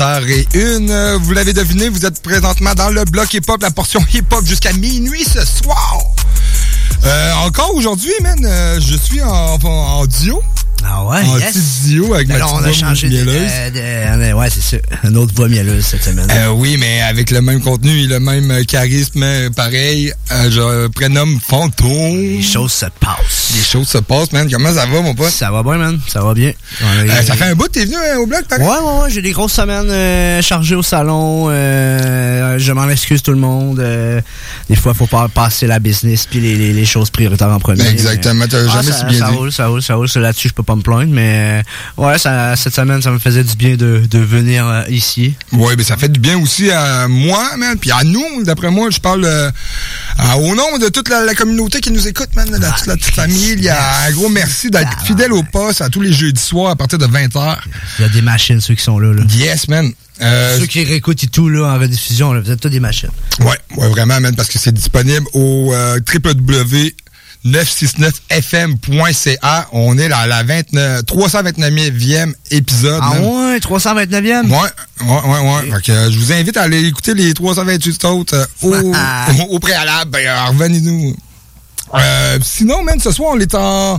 7h01. Vous l'avez deviné, vous êtes présentement dans le bloc hip-hop, la portion hip-hop jusqu'à minuit ce soir. Encore aujourd'hui, man, je suis en duo. Ah ouais, en petit duo avec ma petite on a changé mielleuse. ouais, c'est ça. Une autre voix mielleuse cette semaine. Oui, mais avec le même contenu et le même charisme, pareil. Je prénomme Fantôme. Les choses se passent. Les choses se passent, man. Comment ça va, mon pote? Ça va bien, man. Ça va bien. Ça fait un bout que t'es venu au bloc, pareil? Ouais. J'ai des grosses semaines chargées au salon. Je m'en excuse tout le monde. Des fois, faut pas passer la business puis les choses prioritaires en premier. Exactement. T'as jamais si bien dit. Ça roule. Là-dessus, je peux pas me plaindre, mais ouais, cette semaine, ça me faisait du bien de venir ici. Ouais, mais ça fait du bien aussi à moi, man, puis à nous, d'après moi, je parle au nom de toute la communauté qui nous écoute, man, toute la petite famille. Il y a un gros merci d'être fidèle au poste à tous les jeudis soirs à partir de 20h. Il y a des machines, ceux qui sont là. Yes, man. Ceux qui réécoutent et tout, là, en rediffusion, là, vous êtes tous des machines. Ouais, vraiment, man, parce que c'est disponible au www.969fm.ca. On est à la 329e épisode. Ah man. Ouais, 329e? Ouais. Fait que, je vous invite à aller écouter les 328 autres au préalable. Ben, revenez-nous. Sinon, man, ce soir, on est en